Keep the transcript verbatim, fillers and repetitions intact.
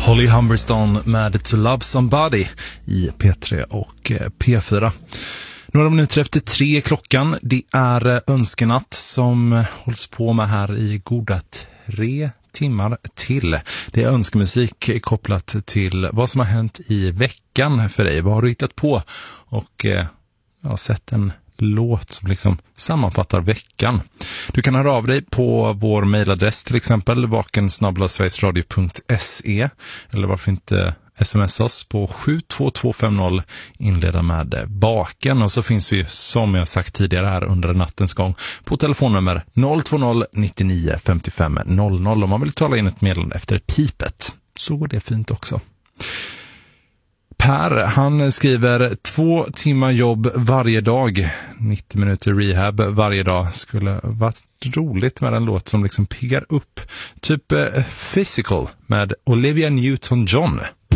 Holly Humberstone med To Love Somebody i P tre och P fyra. Några minuter efter tre klockan, det är önskenatt som hålls på med här i goda tre timmar till. Det är önskemusik kopplat till vad som har hänt i veckan för dig. Vad har du hittat på? Och jag har sett en låt som liksom sammanfattar veckan. Du kan höra av dig på vår mejladress till exempel vaken snabel-a sverigesradio punkt se eller varför inte smsa oss på sju två två fem noll, inleda med baken, och så finns vi som jag sagt tidigare här under nattens gång på telefonnummer noll två noll nittionio femtiofem noll noll om man vill tala in ett meddelande efter pipet. Så går det fint också. Per, han skriver två timmar jobb varje dag, nittio minuter rehab varje dag. Skulle varit roligt med en låt som liksom piggar upp. Typ uh, Physical med Olivia Newton-John.